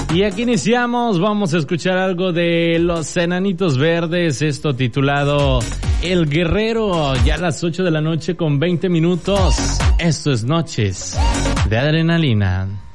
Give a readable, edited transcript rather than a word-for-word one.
Y aquí iniciamos, vamos a escuchar algo de Los Enanitos Verdes, esto titulado El Guerrero, ya a las 8 de la noche con 20 minutos. Esto es Noches de Adrenalina.